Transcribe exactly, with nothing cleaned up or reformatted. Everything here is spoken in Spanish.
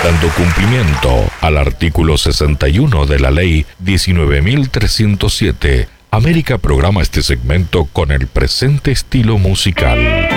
dando cumplimiento al artículo sesenta y uno de la Ley diecinueve mil trescientos siete. América programa este segmento con el presente estilo musical.